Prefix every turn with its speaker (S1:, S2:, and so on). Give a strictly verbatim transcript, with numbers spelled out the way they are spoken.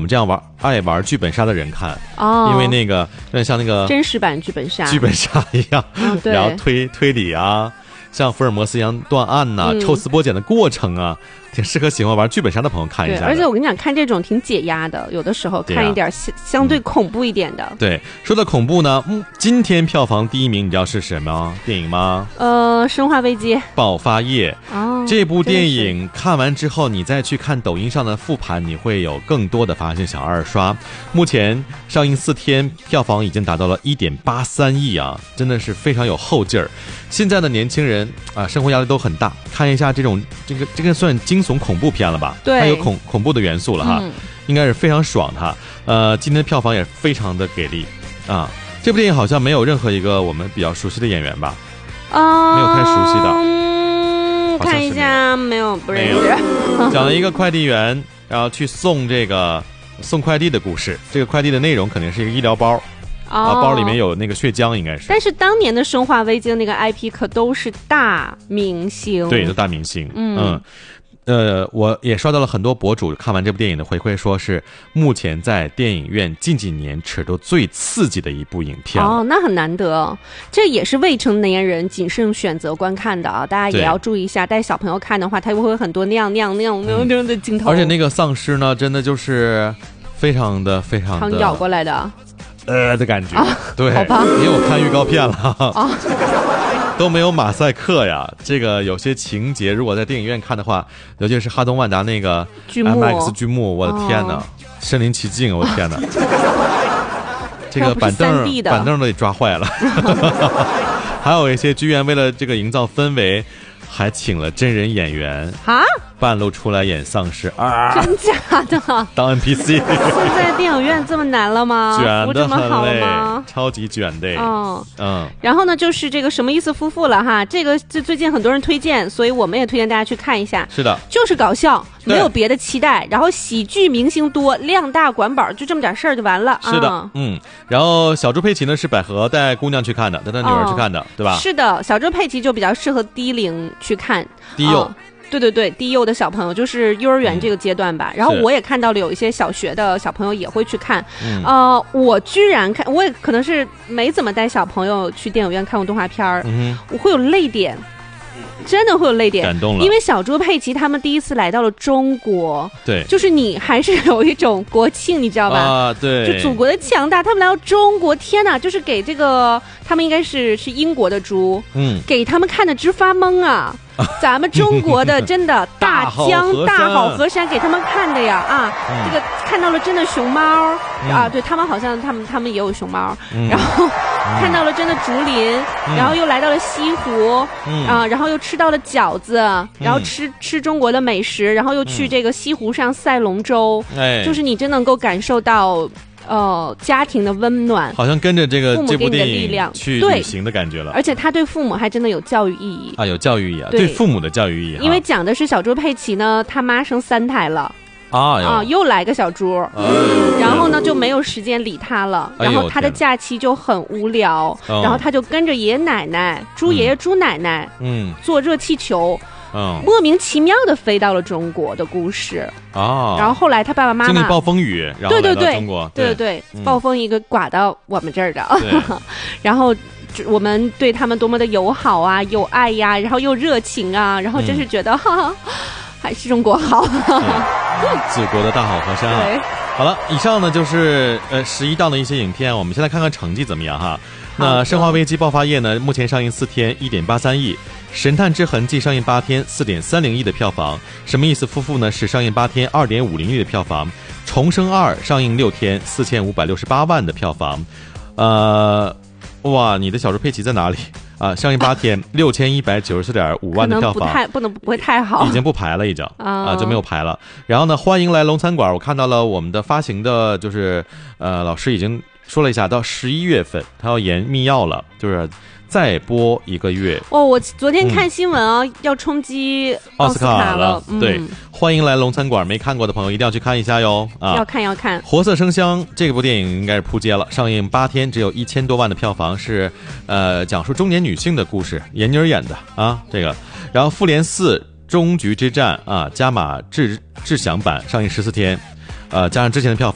S1: 们这样玩爱玩剧本杀的人看，
S2: 哦，
S1: 因为那个像那个
S2: 真实版剧本杀，
S1: 剧本杀一样，
S2: 嗯、对，
S1: 然后推推理啊，像福尔摩斯一样断案呐、啊嗯，抽丝剥茧的过程啊。挺适合喜欢玩剧本杀的朋友看一下的，
S2: 而且我跟你讲，看这种挺解压的，有的时候看一点相、啊、相对恐怖一点的、嗯。
S1: 对，说到恐怖呢，嗯，今天票房第一名，你知道是什么电影吗？
S2: 呃，《生化危机》
S1: 爆发夜。
S2: 哦，
S1: 这部电影看完之后，你再去看抖音上的复盘，你会有更多的发现，想二刷。目前上映四天，票房已经达到了一点八三亿啊，真的是非常有后劲儿。现在的年轻人啊，生活压力都很大，看一下这种这个这个算惊悚恐怖片了吧？
S2: 对，
S1: 它有恐恐怖的元素了哈、嗯，应该是非常爽哈。呃，今天的票房也非常的给力啊。这部电影好像没有任何一个我们比较熟悉的演员吧？
S2: 啊、呃，
S1: 没有太熟悉的。
S2: 嗯，看一下，没有，不认识。
S1: 讲了一个快递员，然后去送这个送快递的故事。这个快递的内容肯定是一个医疗包。啊，包里面有那个血浆，应该是。
S2: 但是当年的《生化危机》的那个 I P 可都是大明星，
S1: 对，都大明星。
S2: 嗯，
S1: 嗯，呃，我也刷到了很多博主看完这部电影的回馈，说是目前在电影院近几年尺度最刺激的一部影片。
S2: 哦，那很难得，这也是未成年人谨慎选择观看的啊，大家也要注意一下。带小朋友看的话，他会有很多那样那样那样那样那样的镜头。
S1: 而且那个丧尸呢，真的就是非常的非常的
S2: 咬过来的。
S1: 呃的感觉、
S2: 啊、
S1: 对，
S2: 好吧，
S1: 因为我看预告片了、
S2: 啊、
S1: 都没有马赛克呀。这个有些情节如果在电影院看的话，尤其是哈东万达那个 M X 剧目，我的天哪、哦、身临其境，我的天哪这个板凳板凳都得抓坏了还有一些剧院为了这个营造氛围，还请了真人演员
S2: 啊，
S1: 半路出来演丧尸啊！
S2: 真假的？
S1: 当 N P C？
S2: 现在电影院这么难了吗？
S1: 卷得很累，
S2: 吗？
S1: 超级卷的。
S2: 嗯
S1: 嗯。
S2: 然后呢，就是这个什么意思夫妇了哈？这个最最近很多人推荐，所以我们也推荐大家去看一下。
S1: 是的，
S2: 就是搞笑，没有别的期待。然后喜剧明星多，量大管饱，就这么点事儿就完了。
S1: 是的，嗯。嗯然后小猪佩奇呢是百合带姑娘去看的，带她女儿去看的，
S2: 哦、
S1: 对吧？
S2: 是的，小猪佩奇就比较适合低龄去看。
S1: 低幼。
S2: 哦对对对，低幼的小朋友就是幼儿园这个阶段吧、嗯、然后我也看到了有一些小学的小朋友也会去看、嗯、呃，我居然看，我也可能是没怎么带小朋友去电影院看过动画片儿、嗯、我会有泪点，真的会有泪点，
S1: 感动了，
S2: 因为小猪佩奇他们第一次来到了中国，
S1: 对，
S2: 就是你还是有一种国庆，你知道吧？
S1: 啊，对，
S2: 就祖国的强大，他们来到中国，天哪，就是给这个他们应该是是英国的猪，嗯，给他们看的直发懵啊。咱们中国的真的大江大好河山给他们看的呀啊、嗯，这个看到了真的熊猫、嗯、啊，对他们好像他们他们也有熊猫、嗯，然后、嗯、看到了真的竹林、嗯，然后又来到了西湖、嗯、啊，然后又吃到了饺子，然后吃、嗯、吃中国的美食，然后又去这个西湖上赛龙舟，哎、嗯，就是你真能够感受到。呃，家庭的温暖，
S1: 好像跟着这个
S2: 父母给你的力量
S1: 去旅行的感觉了。
S2: 而且他对父母还真的有教育意义
S1: 啊，有教育意义啊，对, 对父母的教育意义。
S2: 因为讲的是小猪佩奇呢，他妈生三胎了。
S1: 啊,
S2: 啊，又来个小猪、哎，然后呢就没有时间理他了，哎、然后他的假期就很无聊、哎，然后他就跟着爷爷奶奶、猪爷爷、猪奶奶，嗯，坐热气球。嗯，莫名其妙的飞到了中国的故事
S1: 啊，
S2: 然后后来他爸爸妈妈
S1: 经历暴风雨，然后来到中国，
S2: 对对 对, 对, 对, 对、嗯，暴风一个刮到我们这儿的，然后我们对他们多么的友好啊，有爱呀，然后又热情啊，然后真是觉得、嗯、哈哈，还是中国好，
S1: 祖国的大好河山啊。好了，以上呢就是呃十一档的一些影片，我们先来看看成绩怎么样哈。那《生化危机：爆发夜》呢，目前上映四天，一点八三亿；《神探之痕迹》上映八天，四点三零亿的票房；什么意思夫妇呢是上映八天，二点五零亿的票房；《重生二》上映六天，四千五百六十八万的票房。呃，哇，你的小猪佩奇在哪里啊？上映八天，六千一百九十四点五万的票房，
S2: 不太不能不会太好，
S1: 已经不排了，已经啊就没有排了。然后呢，欢迎来龙餐馆，我看到了我们的发行的，就是呃老师已经说了一下，到十一月份他要延密钥了，就是再播一个月。
S2: 哦，我昨天看新闻啊，嗯、要冲击奥斯卡了。
S1: 嗯、对，欢迎来龙餐馆，没看过的朋友一定要去看一下哟。啊，
S2: 要看要看。
S1: 活色生香这部电影应该是扑街了，上映八天只有一千多万的票房，是呃讲述中年女性的故事，闫妮儿演的啊这个。然后复联四终局之战啊，加码智智享版上映十四天。呃，加上之前的票房。